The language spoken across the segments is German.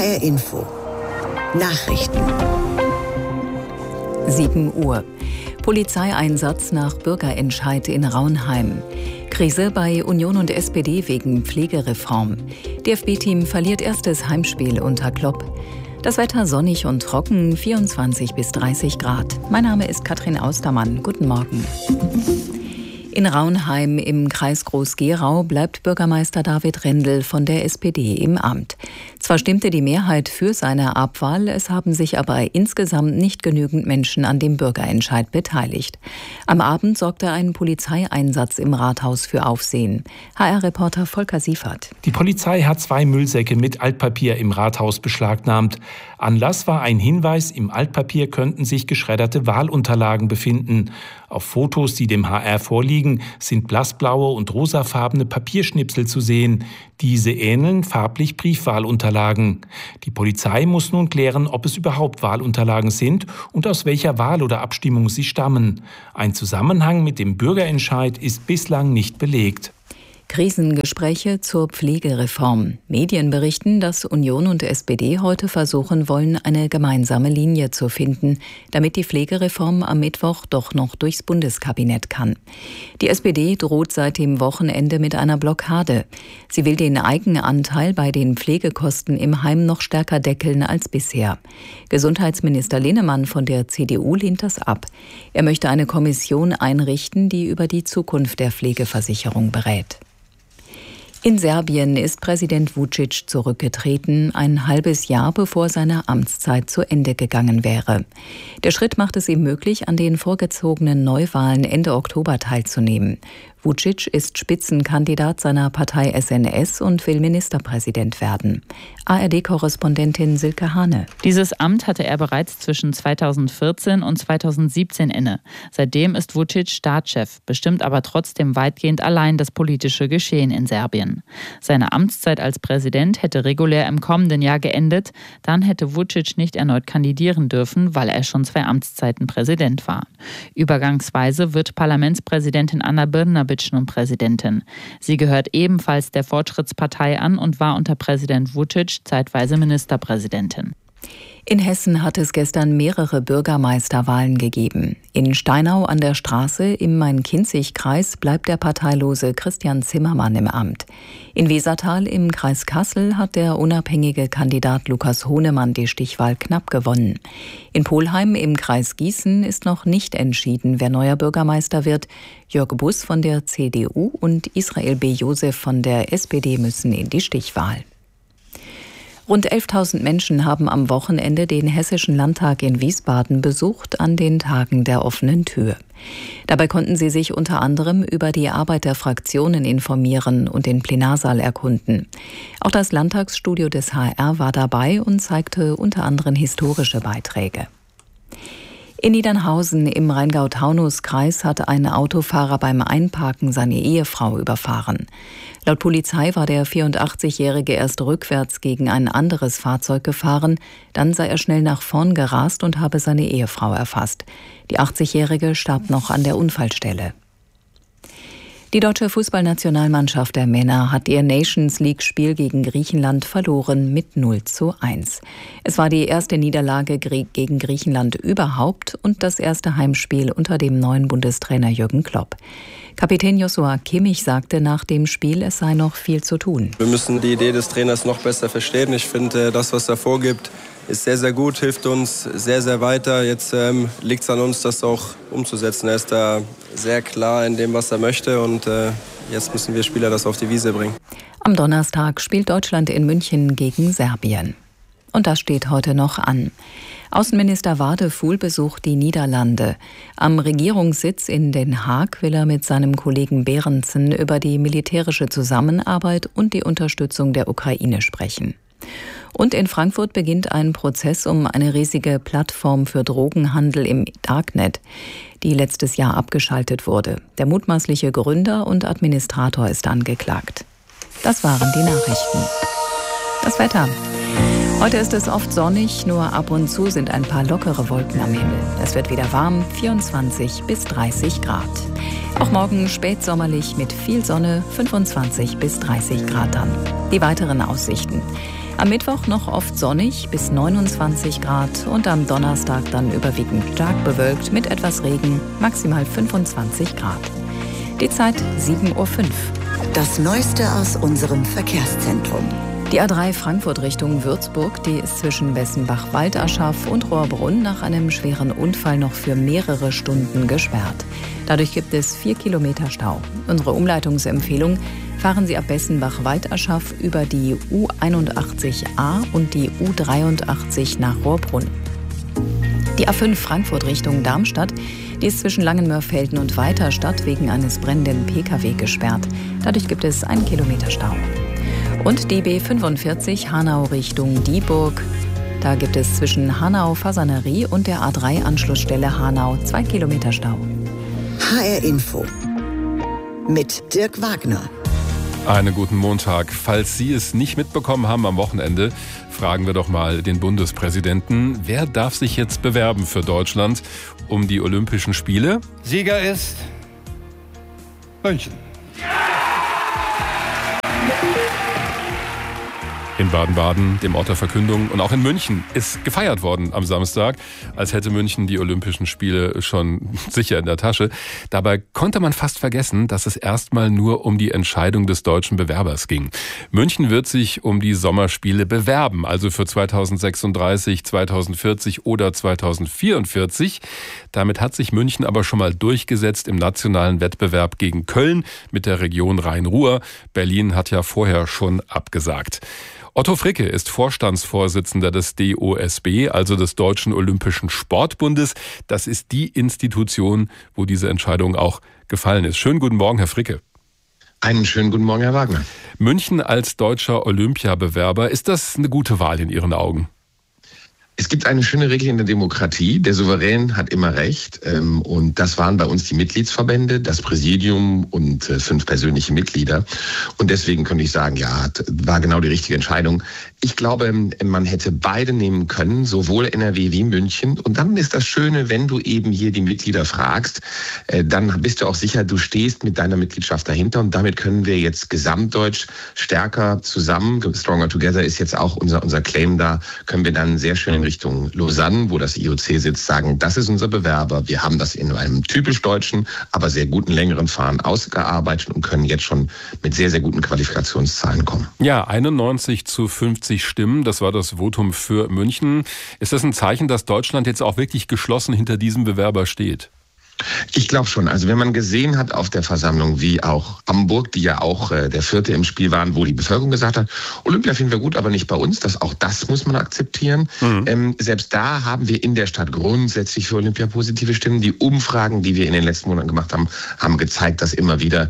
HR Info. Nachrichten. 7 Uhr. Polizeieinsatz nach Bürgerentscheid in Raunheim. Krise bei Union und SPD wegen Pflegereform. DFB-Team verliert erstes Heimspiel unter Klopp. Das Wetter sonnig und trocken, 24 bis 30 Grad. Mein Name ist Katrin Austermann. Guten Morgen. In Raunheim im Kreis Groß-Gerau bleibt Bürgermeister David Rendel von der SPD im Amt. Zwar stimmte die Mehrheit für seine Abwahl, es haben sich aber insgesamt nicht genügend Menschen an dem Bürgerentscheid beteiligt. Am Abend sorgte ein Polizeieinsatz im Rathaus für Aufsehen. HR-Reporter Volker Siefert. Die Polizei hat 2 Müllsäcke mit Altpapier im Rathaus beschlagnahmt. Anlass war ein Hinweis, im Altpapier könnten sich geschredderte Wahlunterlagen befinden. Auf Fotos, die dem HR vorliegen, sind blassblaue und rosafarbene Papierschnipsel zu sehen. Diese ähneln farblich Briefwahlunterlagen. Die Polizei muss nun klären, ob es überhaupt Wahlunterlagen sind und aus welcher Wahl oder Abstimmung sie stammen. Ein Zusammenhang mit dem Bürgerentscheid ist bislang nicht belegt. Krisengespräche zur Pflegereform. Medien berichten, dass Union und SPD heute versuchen wollen, eine gemeinsame Linie zu finden, damit die Pflegereform am Mittwoch doch noch durchs Bundeskabinett kann. Die SPD droht seit dem Wochenende mit einer Blockade. Sie will den Eigenanteil bei den Pflegekosten im Heim noch stärker deckeln als bisher. Gesundheitsminister Linnemann von der CDU lehnt das ab. Er möchte eine Kommission einrichten, die über die Zukunft der Pflegeversicherung berät. In Serbien ist Präsident Vučić zurückgetreten, ein halbes Jahr bevor seine Amtszeit zu Ende gegangen wäre. Der Schritt macht es ihm möglich, an den vorgezogenen Neuwahlen Ende Oktober teilzunehmen. Vučić ist Spitzenkandidat seiner Partei SNS und will Ministerpräsident werden. ARD-Korrespondentin Silke Hane. Dieses Amt hatte er bereits zwischen 2014 und 2017 inne. Seitdem ist Vučić Staatschef, bestimmt aber trotzdem weitgehend allein das politische Geschehen in Serbien. Seine Amtszeit als Präsident hätte regulär im kommenden Jahr geendet. Dann hätte Vučić nicht erneut kandidieren dürfen, weil er schon 2 Amtszeiten Präsident war. Übergangsweise wird Parlamentspräsidentin Ana Brnabić nun Präsidentin. Sie gehört ebenfalls der Fortschrittspartei an und war unter Präsident Vučić zeitweise Ministerpräsidentin. In Hessen hat es gestern mehrere Bürgermeisterwahlen gegeben. In Steinau an der Straße im Main-Kinzig-Kreis bleibt der parteilose Christian Zimmermann im Amt. In Wesertal im Kreis Kassel hat der unabhängige Kandidat Lukas Hohnemann die Stichwahl knapp gewonnen. In Polheim im Kreis Gießen ist noch nicht entschieden, wer neuer Bürgermeister wird. Jörg Buss von der CDU und Israel B. Josef von der SPD müssen in die Stichwahl. Rund 11.000 Menschen haben am Wochenende den Hessischen Landtag in Wiesbaden besucht an den Tagen der offenen Tür. Dabei konnten sie sich unter anderem über die Arbeit der Fraktionen informieren und den Plenarsaal erkunden. Auch das Landtagsstudio des HR war dabei und zeigte unter anderem historische Beiträge. In Niedernhausen im Rheingau-Taunus-Kreis hat ein Autofahrer beim Einparken seine Ehefrau überfahren. Laut Polizei war der 84-Jährige erst rückwärts gegen ein anderes Fahrzeug gefahren, dann sei er schnell nach vorn gerast und habe seine Ehefrau erfasst. Die 80-Jährige starb noch an der Unfallstelle. Die deutsche Fußballnationalmannschaft der Männer hat ihr Nations-League-Spiel gegen Griechenland verloren mit 0:1. Es war die erste Niederlage gegen Griechenland überhaupt und das erste Heimspiel unter dem neuen Bundestrainer Jürgen Klopp. Kapitän Joshua Kimmich sagte nach dem Spiel, es sei noch viel zu tun. Wir müssen die Idee des Trainers noch besser verstehen. Ich finde, das, was er vorgibt, ist sehr, sehr gut, hilft uns sehr, sehr weiter. Jetzt liegt es an uns, das auch umzusetzen. Er ist da sehr klar in dem, was er möchte und jetzt müssen wir Spieler das auf die Wiese bringen. Am Donnerstag spielt Deutschland in München gegen Serbien. Und das steht heute noch an. Außenminister Wadefuhl besucht die Niederlande. Am Regierungssitz in Den Haag will er mit seinem Kollegen Berendsen über die militärische Zusammenarbeit und die Unterstützung der Ukraine sprechen. Und in Frankfurt beginnt ein Prozess um eine riesige Plattform für Drogenhandel im Darknet, die letztes Jahr abgeschaltet wurde. Der mutmaßliche Gründer und Administrator ist angeklagt. Das waren die Nachrichten. Das Wetter. Heute ist es oft sonnig, nur ab und zu sind ein paar lockere Wolken am Himmel. Es wird wieder warm, 24 bis 30 Grad. Auch morgen spätsommerlich mit viel Sonne, 25 bis 30 Grad dann. Die weiteren Aussichten. Am Mittwoch noch oft sonnig bis 29 Grad und am Donnerstag dann überwiegend stark bewölkt mit etwas Regen, maximal 25 Grad. Die Zeit 7:05 Uhr. Das Neueste aus unserem Verkehrszentrum. Die A3 Frankfurt Richtung Würzburg, die ist zwischen Wessenbach-Waldaschaf und Rohrbrunn nach einem schweren Unfall noch für mehrere Stunden gesperrt. Dadurch gibt es 4 Kilometer Stau. Unsere Umleitungsempfehlung: fahren Sie ab Wessenbach-Waldaschaf über die U81a und die U83 nach Rohrbrunn. Die A5 Frankfurt Richtung Darmstadt, die ist zwischen Langenmörfelden und Weiterstadt wegen eines brennenden Pkw gesperrt. Dadurch gibt es 1 Kilometer Stau. Und die B45 Hanau Richtung Dieburg. Da gibt es zwischen Hanau-Fasanerie und der A3-Anschlussstelle Hanau 2 Kilometer Stau. HR Info mit Dirk Wagner. Einen guten Montag. Falls Sie es nicht mitbekommen haben am Wochenende, fragen wir doch mal den Bundespräsidenten. Wer darf sich jetzt bewerben für Deutschland um die Olympischen Spiele? Sieger ist München. In Baden-Baden, dem Ort der Verkündung, und auch in München ist gefeiert worden am Samstag, als hätte München die Olympischen Spiele schon sicher in der Tasche. Dabei konnte man fast vergessen, dass es erstmal nur um die Entscheidung des deutschen Bewerbers ging. München wird sich um die Sommerspiele bewerben, also für 2036, 2040 oder 2044. Damit hat sich München aber schon mal durchgesetzt im nationalen Wettbewerb gegen Köln mit der Region Rhein-Ruhr. Berlin hat ja vorher schon abgesagt. Otto Fricke ist Vorstandsvorsitzender des DOSB, also des Deutschen Olympischen Sportbundes. Das ist die Institution, wo diese Entscheidung auch gefallen ist. Schönen guten Morgen, Herr Fricke. Einen schönen guten Morgen, Herr Wagner. München als deutscher Olympiabewerber, ist das eine gute Wahl in Ihren Augen? Es gibt eine schöne Regel in der Demokratie. Der Souverän hat immer Recht. Und das waren bei uns die Mitgliedsverbände, das Präsidium und 5 persönliche Mitglieder. Und deswegen könnte ich sagen, ja, war genau die richtige Entscheidung. Ich glaube, man hätte beide nehmen können, sowohl NRW wie München. Und dann ist das Schöne, wenn du eben hier die Mitglieder fragst, dann bist du auch sicher, du stehst mit deiner Mitgliedschaft dahinter. Und damit können wir jetzt gesamtdeutsch stärker zusammen, Stronger Together ist jetzt auch unser Claim da, können wir dann sehr schön in Richtung Lausanne, wo das IOC sitzt, sagen, das ist unser Bewerber. Wir haben das in einem typisch deutschen, aber sehr guten längeren Fahren ausgearbeitet und können jetzt schon mit sehr, sehr guten Qualifikationszahlen kommen. Ja, 91:50 Stimmen, das war das Votum für München. Ist das ein Zeichen, dass Deutschland jetzt auch wirklich geschlossen hinter diesem Bewerber steht? Ich glaube schon. Also wenn man gesehen hat auf der Versammlung, wie auch Hamburg, die ja auch der Vierte im Spiel waren, wo die Bevölkerung gesagt hat, Olympia finden wir gut, aber nicht bei uns. Auch das muss man akzeptieren. Selbst da haben wir in der Stadt grundsätzlich für Olympia positive Stimmen. Die Umfragen, die wir in den letzten Monaten gemacht haben, haben gezeigt, dass immer wieder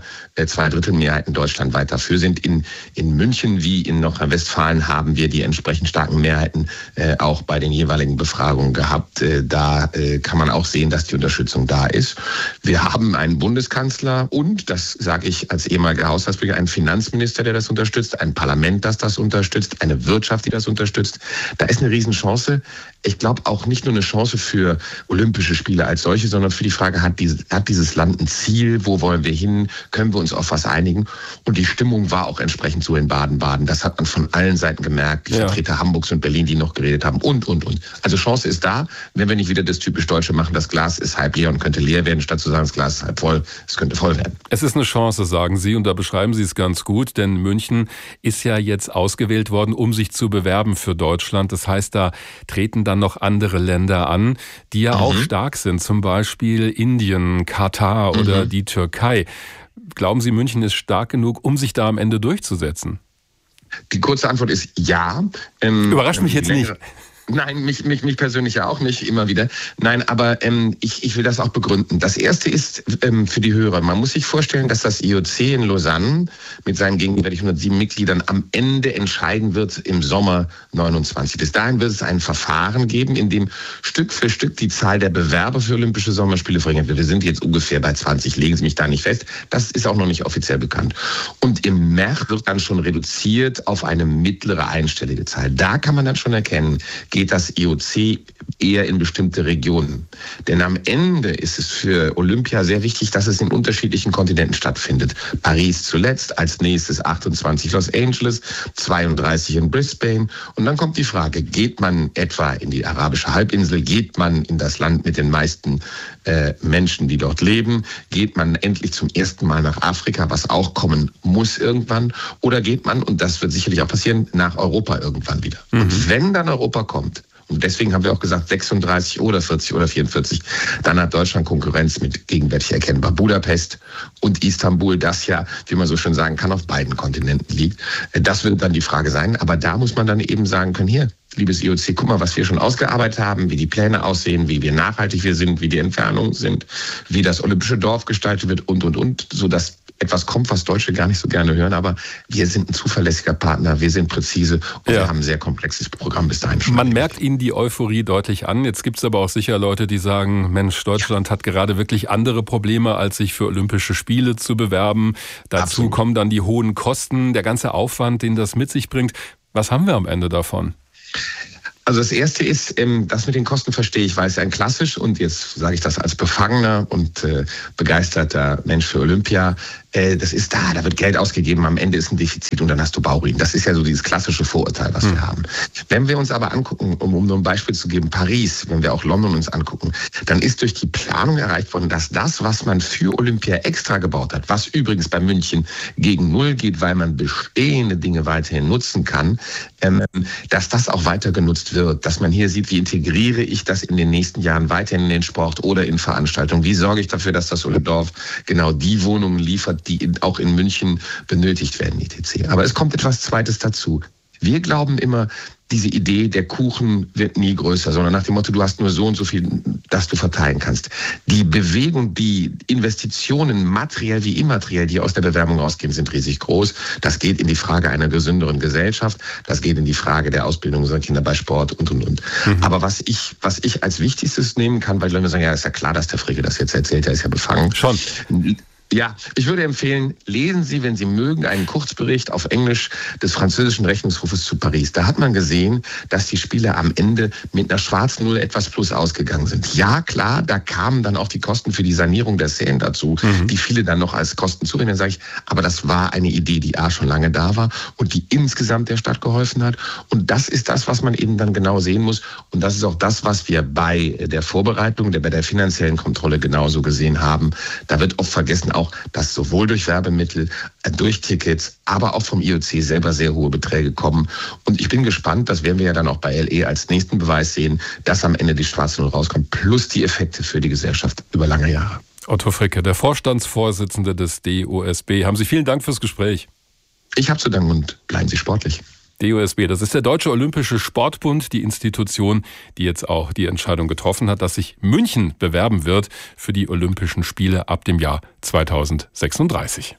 2/3 deutschlandweit dafür sind. In München wie in Nordrhein-Westfalen haben wir die entsprechend starken Mehrheiten auch bei den jeweiligen Befragungen gehabt. Da kann man auch sehen, dass die Unterstützung da ist. Wir haben einen Bundeskanzler und, das sage ich als ehemaliger Haushaltsminister, einen Finanzminister, der das unterstützt, ein Parlament, das unterstützt, eine Wirtschaft, die das unterstützt. Da ist eine Riesenchance. Ich glaube auch nicht nur eine Chance für Olympische Spiele als solche, sondern für die Frage, hat dieses Land ein Ziel? Wo wollen wir hin? Können wir uns auf was einigen? Und die Stimmung war auch entsprechend so in Baden-Baden. Das hat man von allen Seiten gemerkt. Die Vertreter Hamburgs und Berlin, die noch geredet haben und. Also Chance ist da, wenn wir nicht wieder das typisch Deutsche machen, das Glas ist halb leer und könnte leer werden, statt zu sagen, das Glas ist halb voll, es könnte voll werden. Es ist eine Chance, sagen Sie, und da beschreiben Sie es ganz gut, denn München ist ja jetzt ausgewählt worden, um sich zu bewerben für Deutschland. Das heißt, da treten dann noch andere Länder an, die ja auch stark sind, zum Beispiel Indien, Katar oder die Türkei. Glauben Sie, München ist stark genug, um sich da am Ende durchzusetzen? Die kurze Antwort ist ja. Überrascht mich jetzt nicht. Nein, mich persönlich ja auch nicht, immer wieder. Nein, aber ich will das auch begründen. Das Erste ist für die Hörer, man muss sich vorstellen, dass das IOC in Lausanne mit seinen gegenwärtig 107 Mitgliedern am Ende entscheiden wird im Sommer 29. Bis dahin wird es ein Verfahren geben, in dem Stück für Stück die Zahl der Bewerber für Olympische Sommerspiele verringert wird. Wir sind jetzt ungefähr bei 20, legen Sie mich da nicht fest. Das ist auch noch nicht offiziell bekannt. Und im März wird dann schon reduziert auf eine mittlere einstellige Zahl. Da kann man dann schon erkennen, geht das IOC eher in bestimmte Regionen. Denn am Ende ist es für Olympia sehr wichtig, dass es in unterschiedlichen Kontinenten stattfindet. Paris zuletzt, als nächstes 28 Los Angeles, 32 in Brisbane. Und dann kommt die Frage, geht man etwa in die arabische Halbinsel, geht man in das Land mit den meisten Menschen, die dort leben, geht man endlich zum ersten Mal nach Afrika, was auch kommen muss irgendwann, oder geht man, und das wird sicherlich auch passieren, nach Europa irgendwann wieder. Und wenn dann Europa kommt, und deswegen haben wir auch gesagt 36 oder 40 oder 44, dann hat Deutschland Konkurrenz mit gegenwärtig erkennbar Budapest und Istanbul, das ja, wie man so schön sagen kann, auf beiden Kontinenten liegt. Das wird dann die Frage sein, aber da muss man dann eben sagen können, hier, liebes IOC, guck mal, was wir schon ausgearbeitet haben, wie die Pläne aussehen, wie nachhaltig wir sind, wie die Entfernungen sind, wie das olympische Dorf gestaltet wird und, sodass etwas kommt, was Deutsche gar nicht so gerne hören, aber wir sind ein zuverlässiger Partner, wir sind präzise und wir haben ein sehr komplexes Programm bis dahin schon. Man merkt Ihnen die Euphorie deutlich an. Jetzt gibt es aber auch sicher Leute, die sagen, Mensch, Deutschland hat gerade wirklich andere Probleme, als sich für Olympische Spiele zu bewerben. Dazu kommen dann die hohen Kosten, der ganze Aufwand, den das mit sich bringt. Was haben wir am Ende davon? Also das Erste ist, das mit den Kosten verstehe ich, weil es ein klassisch, und jetzt sage ich das als befangener und begeisterter Mensch für Olympia, das ist da wird Geld ausgegeben, am Ende ist ein Defizit und dann hast du Bauruin. Das ist ja so dieses klassische Vorurteil, was wir haben. Wenn wir uns aber angucken, um nur ein Beispiel zu geben, Paris, wenn wir auch London uns angucken, dann ist durch die Planung erreicht worden, dass das, was man für Olympia extra gebaut hat, was übrigens bei München gegen Null geht, weil man bestehende Dinge weiterhin nutzen kann, dass das auch weiter genutzt wird, dass man hier sieht, wie integriere ich das in den nächsten Jahren weiterhin in den Sport oder in Veranstaltungen, wie sorge ich dafür, dass das Olympiadorf genau die Wohnungen liefert, die auch in München benötigt werden, etc. Aber es kommt etwas Zweites dazu. Wir glauben immer, diese Idee, der Kuchen wird nie größer, sondern nach dem Motto, du hast nur so und so viel, das du verteilen kannst. Die Bewegung, die Investitionen, materiell wie immateriell, die aus der Bewerbung rausgehen, sind riesig groß. Das geht in die Frage einer gesünderen Gesellschaft, das geht in die Frage der Ausbildung unserer Kinder bei Sport und. Aber was ich als Wichtigstes nehmen kann, weil Leute sagen, ja, ist ja klar, dass der Fricke das jetzt erzählt, der ist ja befangen. Schon. Ja, ich würde empfehlen, lesen Sie, wenn Sie mögen, einen Kurzbericht auf Englisch des französischen Rechnungshofes zu Paris. Da hat man gesehen, dass die Spiele am Ende mit einer schwarzen Null etwas plus ausgegangen sind. Ja, klar, da kamen dann auch die Kosten für die Sanierung der Seine dazu, die viele dann noch als Kosten zurechnen, sage ich. Aber das war eine Idee, die schon lange da war und die insgesamt der Stadt geholfen hat. Und das ist das, was man eben dann genau sehen muss. Und das ist auch das, was wir bei der Vorbereitung, bei der finanziellen Kontrolle genauso gesehen haben. Da wird oft vergessen, auch, dass sowohl durch Werbemittel, durch Tickets, aber auch vom IOC selber sehr hohe Beträge kommen. Und ich bin gespannt, das werden wir ja dann auch bei LE als nächsten Beweis sehen, dass am Ende die schwarze Null rauskommt, plus die Effekte für die Gesellschaft über lange Jahre. Otto Fricke, der Vorstandsvorsitzende des DOSB. Haben Sie vielen Dank fürs Gespräch. Ich habe zu danken und bleiben Sie sportlich. DOSB, das ist der Deutsche Olympische Sportbund, die Institution, die jetzt auch die Entscheidung getroffen hat, dass sich München bewerben wird für die Olympischen Spiele ab dem Jahr 2036.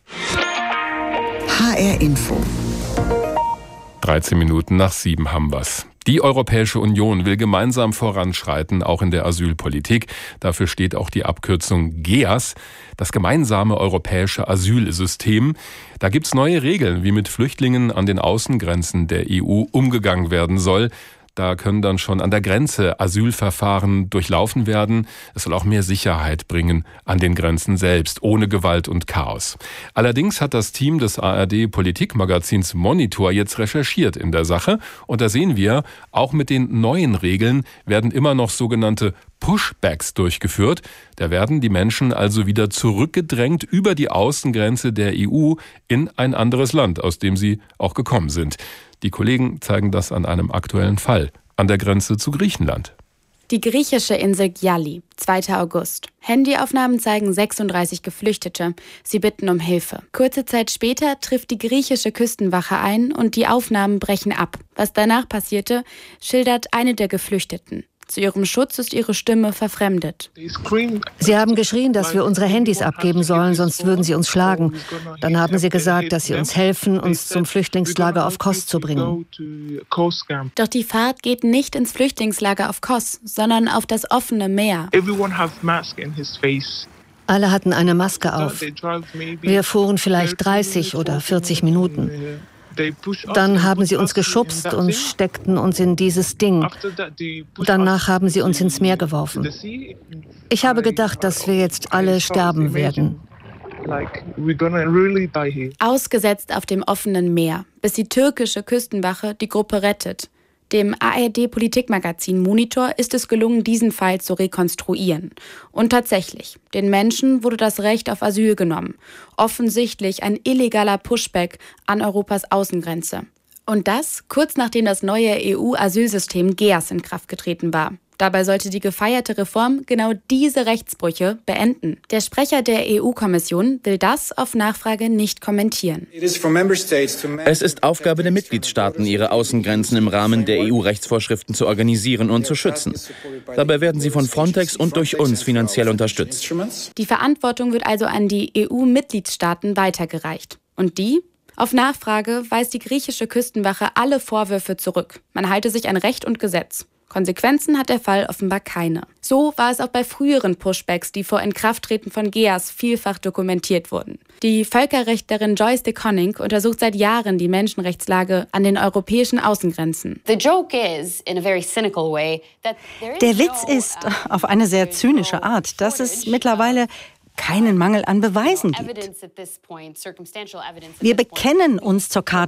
HR Info. 13 Minuten nach 7 haben wir's. Die Europäische Union will gemeinsam voranschreiten, auch in der Asylpolitik. Dafür steht auch die Abkürzung GEAS, das gemeinsame europäische Asylsystem. Da gibt's neue Regeln, wie mit Flüchtlingen an den Außengrenzen der EU umgegangen werden soll. Da können dann schon an der Grenze Asylverfahren durchlaufen werden. Es soll auch mehr Sicherheit bringen an den Grenzen selbst, ohne Gewalt und Chaos. Allerdings hat das Team des ARD-Politikmagazins Monitor jetzt recherchiert in der Sache. Und da sehen wir, auch mit den neuen Regeln werden immer noch sogenannte Pushbacks durchgeführt. Da werden die Menschen also wieder zurückgedrängt über die Außengrenze der EU in ein anderes Land, aus dem sie auch gekommen sind. Die Kollegen zeigen das an einem aktuellen Fall an der Grenze zu Griechenland. Die griechische Insel Gyali, 2. August. Handyaufnahmen zeigen 36 Geflüchtete. Sie bitten um Hilfe. Kurze Zeit später trifft die griechische Küstenwache ein und die Aufnahmen brechen ab. Was danach passierte, schildert eine der Geflüchteten. Zu ihrem Schutz ist ihre Stimme verfremdet. Sie haben geschrien, dass wir unsere Handys abgeben sollen, sonst würden sie uns schlagen. Dann haben sie gesagt, dass sie uns helfen, uns zum Flüchtlingslager auf Kos zu bringen. Doch die Fahrt geht nicht ins Flüchtlingslager auf Kos, sondern auf das offene Meer. Alle hatten eine Maske auf. Wir fuhren vielleicht 30 oder 40 Minuten. Dann haben sie uns geschubst und steckten uns in dieses Ding. Danach haben sie uns ins Meer geworfen. Ich habe gedacht, dass wir jetzt alle sterben werden. Ausgesetzt auf dem offenen Meer, bis die türkische Küstenwache die Gruppe rettet. Dem ARD-Politikmagazin Monitor ist es gelungen, diesen Fall zu rekonstruieren. Und tatsächlich, den Menschen wurde das Recht auf Asyl genommen. Offensichtlich ein illegaler Pushback an Europas Außengrenze. Und das kurz nachdem das neue EU-Asylsystem GEAS in Kraft getreten war. Dabei sollte die gefeierte Reform genau diese Rechtsbrüche beenden. Der Sprecher der EU-Kommission will das auf Nachfrage nicht kommentieren. Es ist Aufgabe der Mitgliedstaaten, ihre Außengrenzen im Rahmen der EU-Rechtsvorschriften zu organisieren und zu schützen. Dabei werden sie von Frontex und durch uns finanziell unterstützt. Die Verantwortung wird also an die EU-Mitgliedstaaten weitergereicht. Und die? Auf Nachfrage weist die griechische Küstenwache alle Vorwürfe zurück. Man halte sich an Recht und Gesetz. Konsequenzen hat der Fall offenbar keine. So war es auch bei früheren Pushbacks, die vor Inkrafttreten von GEAS vielfach dokumentiert wurden. Die Völkerrechtlerin Joyce de Koninck untersucht seit Jahren die Menschenrechtslage an den europäischen Außengrenzen. Der Witz ist, auf eine sehr zynische Art, dass es mittlerweile keinen Mangel an Beweisen gibt. Wir bekennen uns zur Charta